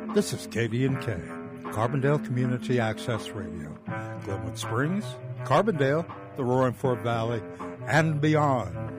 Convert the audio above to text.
This is KD&K, Carbondale Community Access Radio. Glenwood Springs, Carbondale, the Roaring Fork Valley, and beyond.